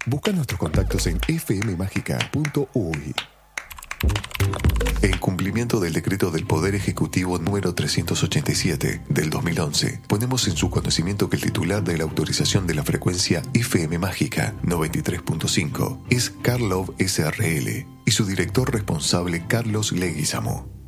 Busca nuestros contactos en fmmagica.uy. En cumplimiento del decreto del Poder Ejecutivo número 387 del 2011, ponemos en su conocimiento que el titular de la autorización de la frecuencia FM Mágica 93.5 es Karlov SRL y su director responsable Carlos Leguizamo.